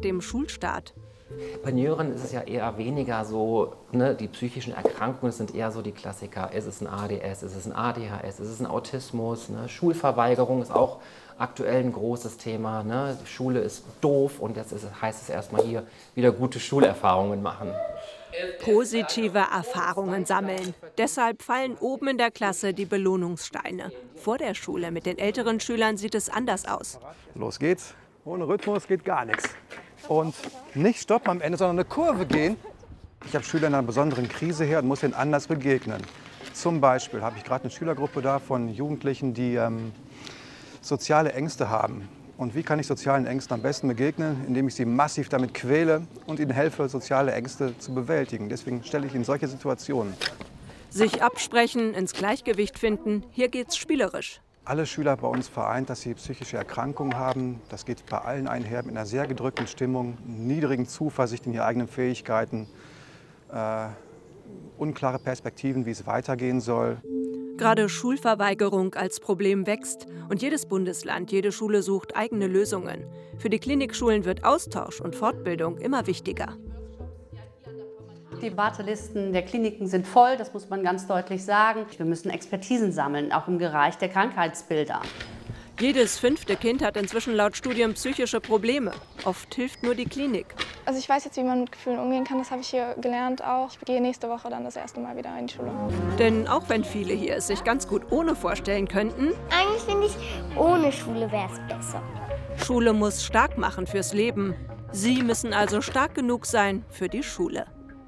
dem Schulstart. Bei Jüngeren ist es ja eher weniger so, ne, die psychischen Erkrankungen sind eher so die Klassiker. Ist es ein ADS, ist es ein ADHS, ist es ein Autismus? Ne? Schulverweigerung ist auch aktuell ein großes Thema. Ne? Die Schule ist doof und jetzt heißt es erstmal hier wieder gute Schulerfahrungen machen. Positive Erfahrungen sammeln. Deshalb fallen oben in der Klasse die Belohnungssteine. Vor der Schule mit den älteren Schülern sieht es anders aus. Los geht's. Ohne Rhythmus geht gar nichts. Und nicht stoppen am Ende, sondern eine Kurve gehen. Ich habe Schüler in einer besonderen Krise her und muss ihnen anders begegnen. Zum Beispiel habe ich gerade eine Schülergruppe da von Jugendlichen, die soziale Ängste haben. Und wie kann ich sozialen Ängsten am besten begegnen? Indem ich sie massiv damit quäle und ihnen helfe, soziale Ängste zu bewältigen. Deswegen stelle ich ihnen solche Situationen. Sich absprechen, ins Gleichgewicht finden, hier geht's spielerisch. Alle Schüler bei uns vereint, dass sie psychische Erkrankungen haben. Das geht bei allen einher mit einer sehr gedrückten Stimmung, niedrigen Zuversicht in die eigenen Fähigkeiten, unklare Perspektiven, wie es weitergehen soll. Gerade Schulverweigerung als Problem wächst und jedes Bundesland, jede Schule sucht eigene Lösungen. Für die Klinikschulen wird Austausch und Fortbildung immer wichtiger. Die Wartelisten der Kliniken sind voll, das muss man ganz deutlich sagen. Wir müssen Expertisen sammeln, auch im Bereich der Krankheitsbilder. Jedes 5. Kind hat inzwischen laut Studien psychische Probleme. Oft hilft nur die Klinik. Also ich weiß jetzt, wie man mit Gefühlen umgehen kann, das habe ich hier gelernt auch. Ich gehe nächste Woche dann das erste Mal wieder in die Schule. Denn auch wenn viele hier es sich ganz gut ohne vorstellen könnten, eigentlich finde ich, ohne Schule wäre es besser. Schule muss stark machen fürs Leben. Sie müssen also stark genug sein für die Schule.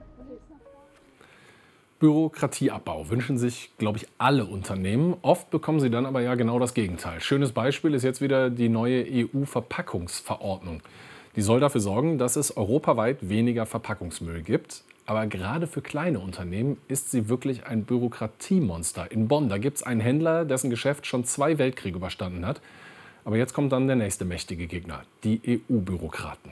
Bürokratieabbau wünschen sich, glaube ich, alle Unternehmen. Oft bekommen sie dann aber ja genau das Gegenteil. Schönes Beispiel ist jetzt wieder die neue EU-Verpackungsverordnung. Die soll dafür sorgen, dass es europaweit weniger Verpackungsmüll gibt. Aber gerade für kleine Unternehmen ist sie wirklich ein Bürokratiemonster. In Bonn, da gibt es einen Händler, dessen Geschäft schon 2 Weltkriege überstanden hat. Aber jetzt kommt dann der nächste mächtige Gegner, die EU-Bürokraten.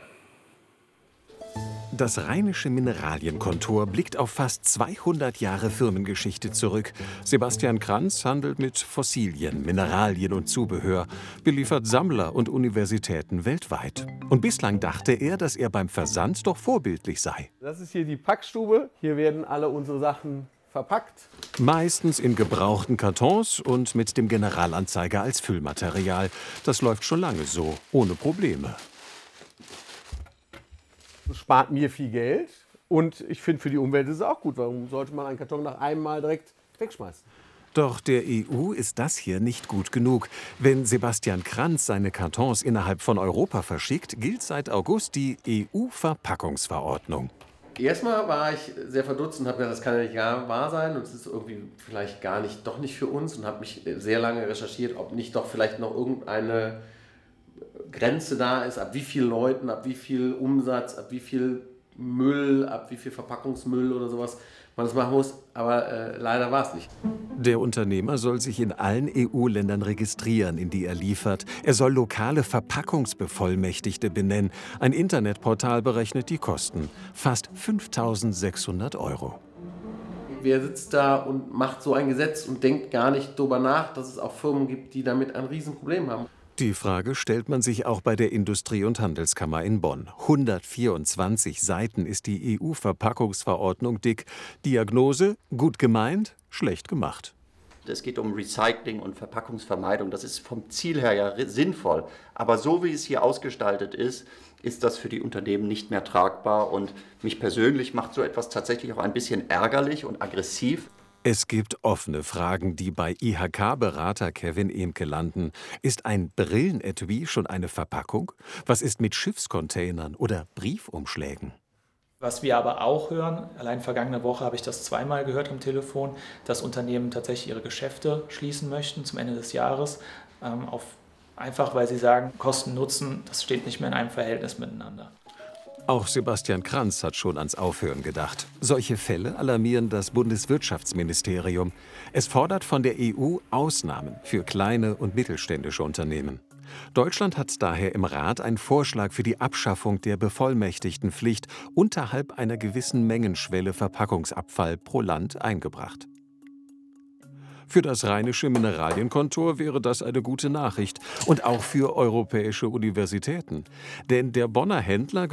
Das Rheinische Mineralienkontor blickt auf fast 200 Jahre Firmengeschichte zurück. Sebastian Kranz handelt mit Fossilien, Mineralien und Zubehör, beliefert Sammler und Universitäten weltweit. Und bislang dachte er, dass er beim Versand doch vorbildlich sei. Das ist hier die Packstube. Hier werden alle unsere Sachen verpackt. Meistens in gebrauchten Kartons und mit dem Generalanzeiger als Füllmaterial. Das läuft schon lange so, ohne Probleme. Das spart mir viel Geld und ich finde, für die Umwelt ist es auch gut. Warum sollte man einen Karton nach einem Mal direkt wegschmeißen? Doch der EU ist das hier nicht gut genug. Wenn Sebastian Kranz seine Kartons innerhalb von Europa verschickt, gilt seit August die EU-Verpackungsverordnung. Erstmal war ich sehr verdutzt und habe gedacht, das kann ja nicht wahr sein und es ist irgendwie vielleicht doch nicht für uns und habe mich sehr lange recherchiert, ob nicht doch vielleicht noch irgendeine Grenze da ist, ab wie vielen Leuten, ab wie viel Umsatz, ab wie viel Müll, ab wie viel Verpackungsmüll oder sowas man das machen muss. Aber leider war es nicht. Der Unternehmer soll sich in allen EU-Ländern registrieren, in die er liefert. Er soll lokale Verpackungsbevollmächtigte benennen. Ein Internetportal berechnet die Kosten. Fast 5.600 €. Wer sitzt da und macht so ein Gesetz und denkt gar nicht darüber nach, dass es auch Firmen gibt, die damit ein Riesenproblem haben? Die Frage stellt man sich auch bei der Industrie- und Handelskammer in Bonn. 124 Seiten ist die EU-Verpackungsverordnung dick. Diagnose: gut gemeint, schlecht gemacht. Es geht um Recycling und Verpackungsvermeidung. Das ist vom Ziel her ja sinnvoll. Aber so wie es hier ausgestaltet ist, ist das für die Unternehmen nicht mehr tragbar. Und mich persönlich macht so etwas tatsächlich auch ein bisschen ärgerlich und aggressiv. Es gibt offene Fragen, die bei IHK-Berater Kevin Emke landen. Ist ein Brillenetui schon eine Verpackung? Was ist mit Schiffscontainern oder Briefumschlägen? Was wir aber auch hören, allein vergangene Woche habe ich das 2-mal gehört am Telefon, dass Unternehmen tatsächlich ihre Geschäfte schließen möchten zum Ende des Jahres. Einfach weil sie sagen, Kosten-Nutzen, das steht nicht mehr in einem Verhältnis miteinander. Auch Sebastian Kranz hat schon ans Aufhören gedacht. Solche Fälle alarmieren das Bundeswirtschaftsministerium. Es fordert von der EU Ausnahmen für kleine und mittelständische Unternehmen. Deutschland hat daher im Rat einen Vorschlag für die Abschaffung der Bevollmächtigtenpflicht unterhalb einer gewissen Mengenschwelle Verpackungsabfall pro Land eingebracht. Für das Rheinische Mineralienkontor wäre das eine gute Nachricht und auch für europäische Universitäten. Denn der Bonner Händler